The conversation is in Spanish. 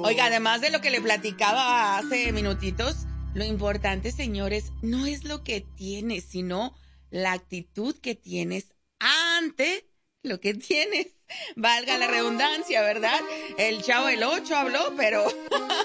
Oiga, además de lo que le platicaba hace minutitos, lo importante, señores, no es lo que tienes, sino la actitud que tienes ante lo que tienes. Valga la redundancia, ¿verdad? El Chavo el 8 habló, pero